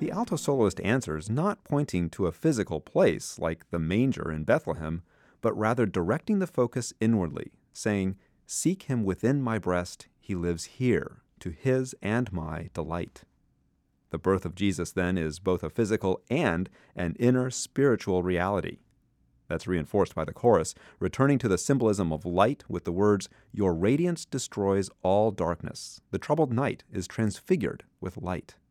The alto soloist answers not pointing to a physical place like the manger in Bethlehem, but rather directing the focus inwardly, saying, "Seek him within my breast, he lives here, to his and my delight." The birth of Jesus, then, is both a physical and an inner spiritual reality. That's reinforced by the chorus, returning to the symbolism of light with the words, "Your radiance destroys all darkness. The troubled night is transfigured with light."